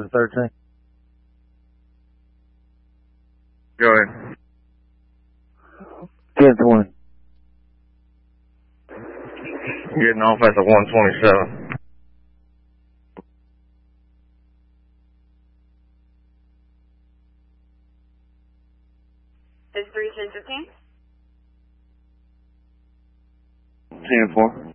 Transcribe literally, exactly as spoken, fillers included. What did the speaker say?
for the thirteen. Go ahead. ten twenty. Getting off at the one twenty-seven. Is three ten fifteen? ten four.